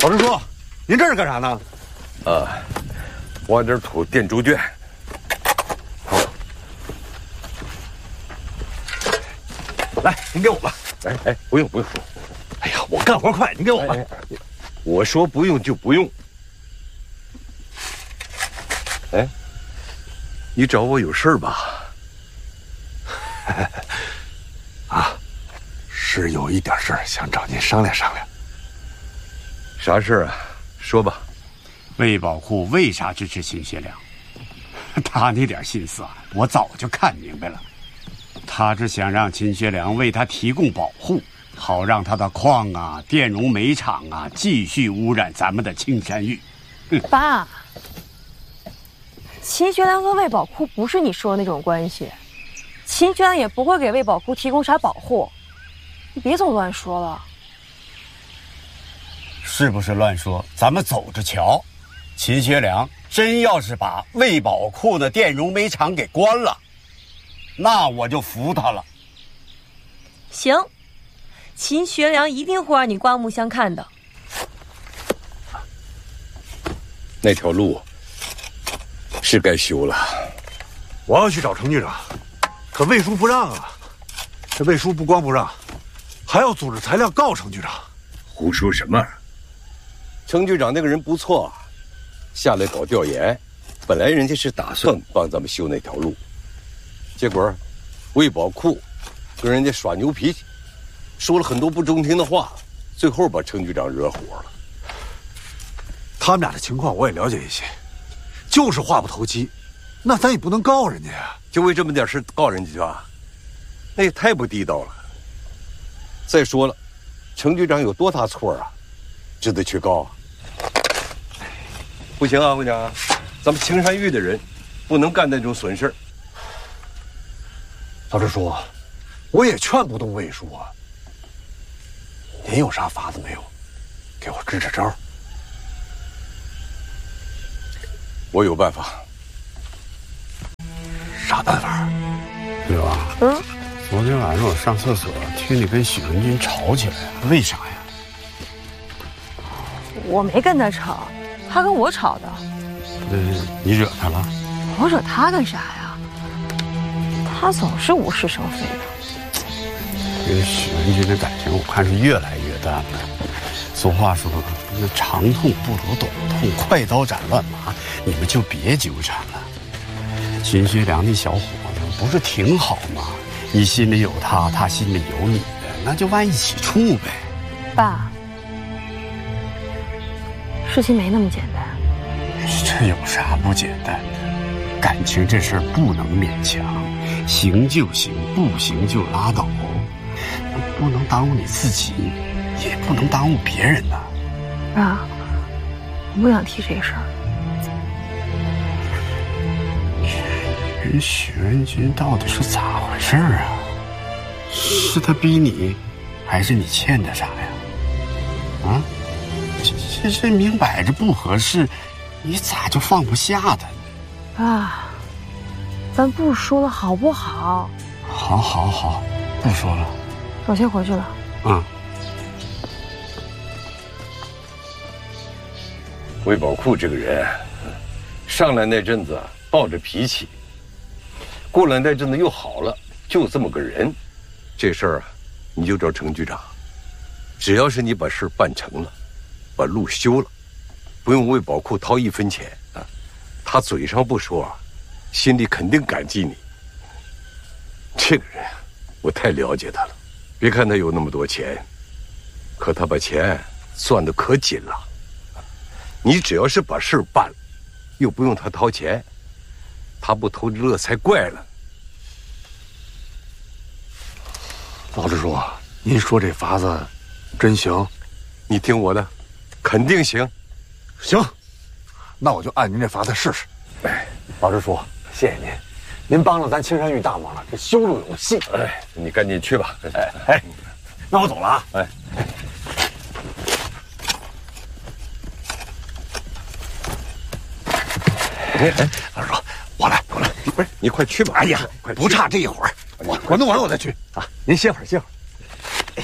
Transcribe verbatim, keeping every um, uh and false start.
老支书，您这是干啥呢？ 啊，挖点土垫猪圈。好， 来，您给我吧。 哎哎，不用不用。 哎呀，我干活快，您给我吧。哎哎我说不用就不用。哎，你找我有事儿吧？ 啊，是有一点事儿想找您商量商量。 啥事儿啊？说吧。 魏宝库为啥支持秦学良？他那点心思啊，我早就看明白了。他是想让秦学良为他提供保护，好让他的矿啊、电容煤厂啊继续污染咱们的青山玉。 爸，秦学良和魏宝库不是你说的那种关系，秦学良也不会给魏宝库提供啥保护，你别总乱说了。 是不是乱说？咱们走着瞧。秦学良真要是把魏宝库的电容煤厂给关了，那我就服他了。 行，秦学良一定会让你刮目相看的。 那条路是该修了。 我要去找程局长，可魏叔不让啊。这魏叔不光不让，还要组织材料告程局长。 胡说什么？程局长那个人不错，下来搞调研，本来人家是打算帮咱们修那条路，结果魏宝库跟人家耍牛脾气，说了很多不中听的话，最后把程局长惹火了。 他们俩的情况我也了解一些，就是话不投机，那咱也不能告人家呀。 就为这么点事告人家去啊？那也太不地道了。再说了，程局长有多大错啊，值得去告啊？不行啊，我讲，咱们青山峪的人不能干那种损事。 老支书，我也劝不动魏叔啊。您有啥法子没有？给我支支招。 我有办法。 啥办法？ 对吧？ 嗯。 昨天晚上我上厕所，听你跟许文军吵起来了，为啥呀？ 我没跟他吵，他跟我吵的。 呃，你惹他了？ 我惹他干啥呀？他总是无事生非的。 跟许文军的感情，我看是越来越淡了。俗话说，那长痛不如短痛，快刀斩乱麻，你们就别纠缠了。秦学良那小伙子不是挺好吗？你心里有他，他心里有你的，那就往一起处呗。 爸，事情没那么简单。 这有啥不简单的？感情这事儿不能勉强，行就行，不行就拉倒。不能耽误你自己，也不能耽误别人呐。 爸，我不想提这事儿。人许文军到底是咋回事啊？是他逼你，还是你欠他啥呀？啊，这这这明摆着不合适，你咋就放不下他呢？ 爸，咱不说了好不好？ 好，好，好，不说了。 我先回去了。 嗯。 魏宝库这个人，上来那阵子抱着脾气，过了那阵子又好了，就这么个人。这事儿啊，你就找程局长，只要是你把事办成了，把路修了，不用魏宝库掏一分钱啊，他嘴上不说啊，心里肯定感激你。这个人，我太了解他了。别看他有那么多钱，可他把钱攥得可紧了。你只要是把事办了，又不用他掏钱，他不偷着乐才怪了。 老支书，您说这法子真行？ 你听我的，肯定行。 行，那我就按您这法子试试。哎，老支书，谢谢您，您帮了咱青山峪大忙了，这修路有戏。 哎，你赶紧去吧。 哎哎，那我走了啊。 哎。哎哎， 老师说，我来，我来， 不是你快去吧。 哎呀，不差这一会儿，我我弄完我再去啊。您歇会儿，歇会儿。